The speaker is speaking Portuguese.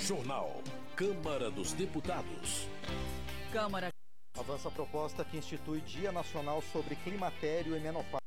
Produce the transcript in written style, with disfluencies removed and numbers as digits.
Jornal. Câmara dos Deputados. Câmara. Avança a proposta que institui Dia Nacional sobre Climatério e Menopausa.